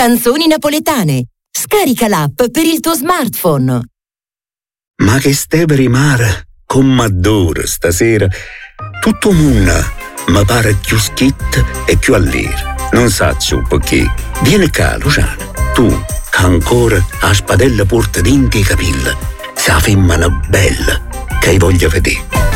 Canzoni napoletane. Scarica l'app per il tuo smartphone. Ma che stai per mare con m'addoro stasera? Tutto munna, ma pare più schit e più allir. Non saccio perché. Vieni qua, Luciana. Tu, che ancora a spadella porta dinti i capelli. Sei la femmina bella che voglio vedere.